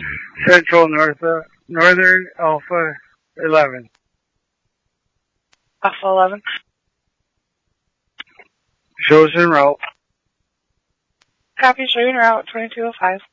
Central Northern Alpha 11. Alpha 11. Chosen route. Copy, showing route 2205.